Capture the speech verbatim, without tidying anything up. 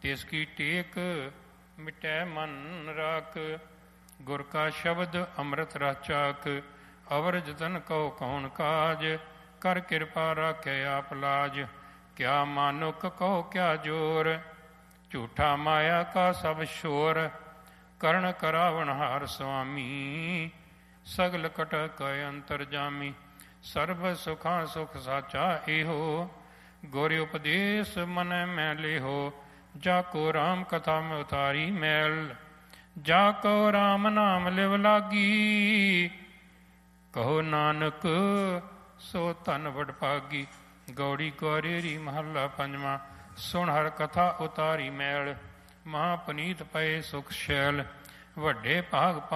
ਜਿਸ ਕੀ ਟੇਕ ਮਿਟੈ ਮਨ ਰਾਖ। ਗੁਰ ਕਾ ਸ਼ਬਦ ਅੰਮ੍ਰਿਤ ਰਸ ਚਾਕ। ਅਵਰ ਜਤਨ ਕਉ ਕੌਣ ਕਾਜ। ਕਰ ਕਿਰਪਾ ਰਾਖੈ ਆਪ ਲਾਜ। ਕਿਆ ਮਾਨੁਖ ਕਉ ਕਿਆ ਜੋਰ। ਝੂਠਾ ਮਾਇਆ ਕਾ ਸਭ ਸ਼ੋਰ। ਕਰਨ ਕਰਾਵਣ ਹਾਰ ਸੁਆਮੀ। ਸਗਲ ਕਟਕ ਅੰਤਰ ਜਾਮੀ। ਸਰਬ ਸੁਖਾਂ ਸੁਖ ਸਾਚਾ ਇਹੋ। ਗੁਰ ਉਪਦੇਸ਼ ਮਨ ਮੈਂ ਲਿਹੋ। ਜਾ ਕੋ ਰਾਮ ਕਥਾ ਮੈਂ ਉਤਾਰੀ ਮੈਲ। ਜਾ ਕੋ ਰਾਮ ਨਾਮ ਲਿਵ ਲਾਗੀ। ਕਹੋ ਨਾਨਕ ਸੋ ਧਨ ਵਡਭਾਗੀ। ਗੌੜੀ ਗੌਰੇਰੀ ਮਹੱਲਾ ਪੰਜਵਾਂ। ਸੁਣ ਹਰ ਕਥਾ ਉਤਾਰੀ ਮੈਲ। ਮਹਾ ਪੁਨੀਤ ਪਏ ਸੁਖ ਸ਼ੈਲ। ਵੱਡੇ ਭਾਗ